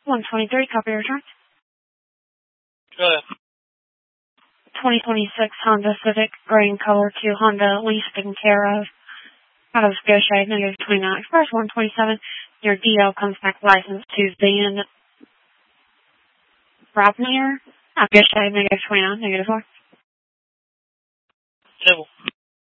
123, copy your return. Go ahead. 2026 Honda Civic, gray in color to Honda lease taken care of. Out of Scotia, negative 29. Express 127. Your DL comes back license to Van Robnier. Scotia, negative 29, negative 4.